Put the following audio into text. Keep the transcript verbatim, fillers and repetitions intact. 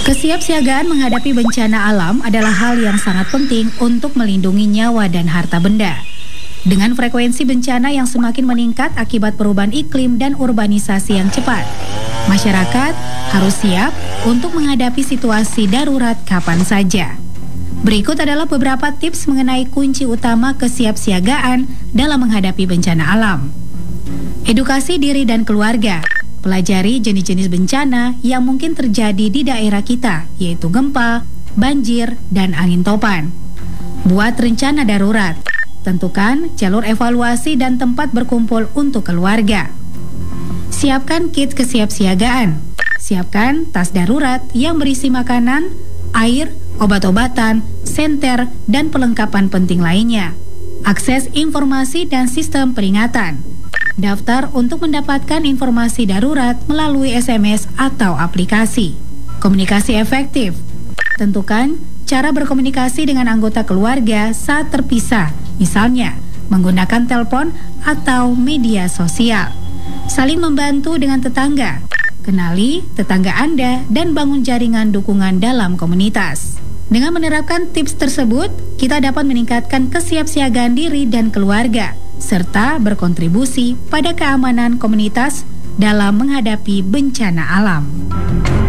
Kesiapsiagaan menghadapi bencana alam adalah hal yang sangat penting untuk melindungi nyawa dan harta benda. Dengan frekuensi bencana yang semakin meningkat akibat perubahan iklim dan urbanisasi yang cepat, masyarakat harus siap untuk menghadapi situasi darurat kapan saja. Berikut adalah beberapa tips mengenai kunci utama kesiapsiagaan dalam menghadapi bencana alam. Edukasi diri dan keluarga. Pelajari jenis-jenis bencana yang mungkin terjadi di daerah kita, yaitu gempa, banjir, dan angin topan. Buat rencana darurat. Tentukan jalur evaluasi dan tempat berkumpul untuk keluarga. Siapkan kit kesiapsiagaan. Siapkan tas darurat yang berisi makanan, air, obat-obatan, senter, dan perlengkapan penting lainnya. Akses informasi dan sistem peringatan. Daftar untuk mendapatkan informasi darurat melalui S M S atau aplikasi. Komunikasi efektif. Tentukan cara berkomunikasi dengan anggota keluarga saat terpisah, misalnya menggunakan telepon atau media sosial. Saling membantu dengan tetangga. Kenali tetangga Anda dan bangun jaringan dukungan dalam komunitas. Dengan menerapkan tips tersebut, kita dapat meningkatkan kesiapsiagaan diri dan keluarga, serta berkontribusi pada keamanan komunitas dalam menghadapi bencana alam.